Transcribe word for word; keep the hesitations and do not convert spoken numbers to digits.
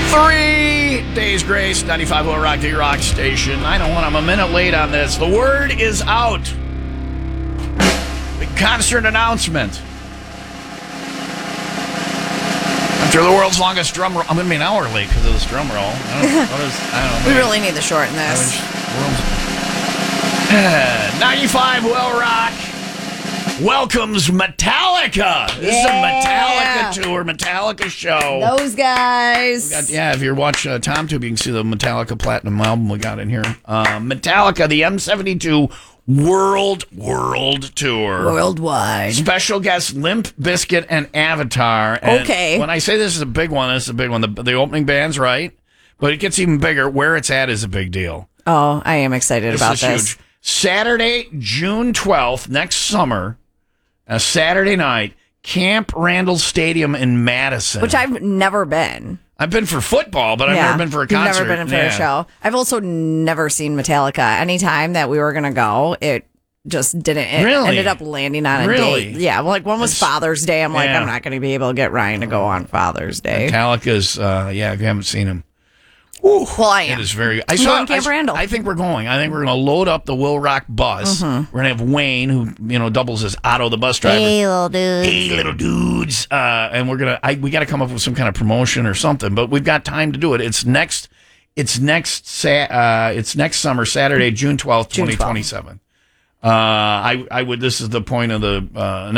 Three days grace, ninety-five Will Rock, the rock station. I know when I'm a minute late on this. The word is out. Big concert announcement. After the world's longest drum roll. I'm going to be an hour late because of this drum roll. I don't know. What is, I don't know we really need to shorten this. ninety-five Will Rock welcomes Metallica. This Yeah. is a Metallica tour, Metallica show. Those guys. We got, yeah, if you watch uh, TomTube, you can see the Metallica Platinum album we got in here. Uh, Metallica, the M seventy-two World World Tour. Worldwide. Special guests Limp Bizkit and Avatar. And Okay. when I say this is a big one, this is a big one. The, the opening band's right, but it gets even bigger. Where it's at is a big deal. Oh, I am excited This about is this. huge. Saturday, June twelfth, next summer, a Saturday night, Camp Randall Stadium in Madison. Which I've never been. I've been for football, but I've Yeah. never been for a You've concert. never been for Yeah. a show. I've also never seen Metallica. Anytime that we were going to go, it just didn't. It Really? ended up landing on a Really? date. Yeah. Well, like one was It's- Father's Day. I'm like, yeah. I'm not going to be able to get Ryan to go on Father's Day. Metallica's, uh, yeah, if you haven't seen him. Well, I am. It is very. I I'm saw going Camp I, Randall. I think we're going. I think we're going to load up the Will Rock bus. Mm-hmm. We're going to have Wayne, who you know doubles as Otto, the bus driver. Hey, little dude. Hey, little dudes. Uh, and we're gonna. I, we got to come up with some kind of promotion or something. But we've got time to do it. It's next. It's next. Sa- uh, it's next summer, Saturday, June twelfth, June twenty twelfth. twenty seven. Uh, I I would. This is the point of the uh,